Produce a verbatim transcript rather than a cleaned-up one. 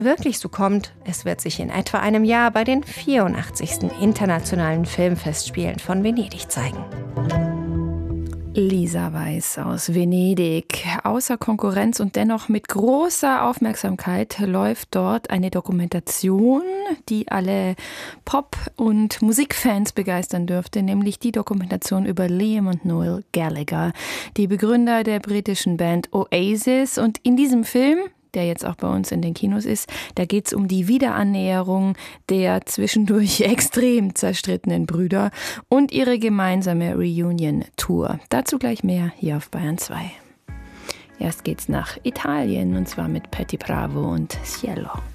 wirklich so kommt, es wird sich in etwa einem Jahr bei den vierundachtzigsten Internationalen Filmfestspielen von Venedig zeigen. Lisa Weiß aus Venedig. Außer Konkurrenz und dennoch mit großer Aufmerksamkeit läuft dort eine Dokumentation, die alle Pop- und Musikfans begeistern dürfte, nämlich die Dokumentation über Liam und Noel Gallagher, die Begründer der britischen Band Oasis. Und in diesem Film, der jetzt auch bei uns in den Kinos ist, da geht es um die Wiederannäherung der zwischendurch extrem zerstrittenen Brüder und ihre gemeinsame Reunion-Tour. Dazu gleich mehr hier auf Bayern zwei. Erst geht's nach Italien und zwar mit Patti Bravo und Cielo.